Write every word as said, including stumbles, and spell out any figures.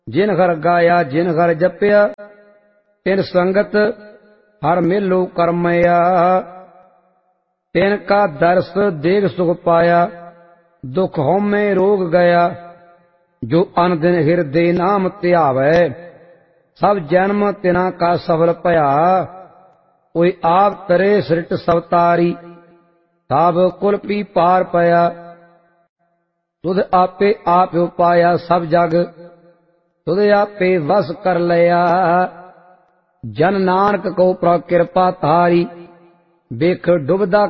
जिन घर गाया जिन घर जपया, तिन संगत हर मिलो करमया। तिनका दर्श देख सुख पाया, दुख होमे रोग गया। जो अन दिन हृदय नाम ध्यावै, सब जन्म तिना का सफल पया। कोई आप तरे सृट सवतारी, सब कुल पी पार पया। तुध आपे आप उपाया सब जग, तुध आपे वस कर लिया। जन नानक को प्रकृपा तारी, बेख डुबदा